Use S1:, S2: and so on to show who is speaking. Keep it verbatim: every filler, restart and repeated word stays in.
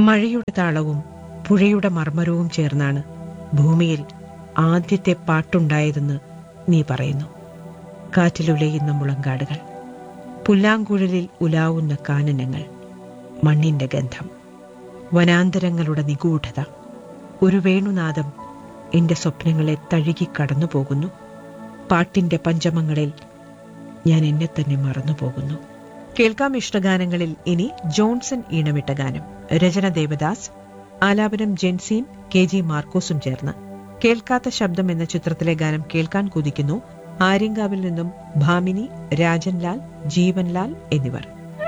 S1: മഴയുടെ താളവും പുഴയുടെ മർമ്മരവും ചേർന്നാണ് ഭൂമിയിൽ ആദ്യത്തെ പാട്ടുണ്ടായതെന്ന് നീ പറയുന്നു. കാറ്റിലുലയുന്ന മുളങ്കാടുകൾ, പുല്ലാങ്കുഴലിൽ ഉലാവുന്ന കാനനങ്ങൾ, മണ്ണിന്റെ ഗന്ധം, വനാന്തരങ്ങളുടെ നിഗൂഢത, ഒരു വേണുനാദം എന്റെ സ്വപ്നങ്ങളെ തഴുകി കടന്നുപോകുന്നു. പാട്ടിന്റെ പഞ്ചമങ്ങളിൽ ഞാൻ എന്നെ തന്നെ മറന്നുപോകുന്നു. കേൾക്കാം ഇഷ്ടഗാനങ്ങളിൽ ഇനി ജോൺസൺ ഈണമിട്ട ഗാനം. രചന ദേവദാസ്, ആലാപനം ജെൻസീൻ കെ ജി മാർക്കോസും ചേർന്ന്. കേൾക്കാത്ത ശബ്ദം എന്ന ചിത്രത്തിലെ ഗാനം കേൾക്കാൻ കുതിക്കുന്നു ആര്യങ്കാവിൽ നിന്നും ഭാമിനി, രാജൻലാൽ, ജീവൻലാൽ എന്നിവർ.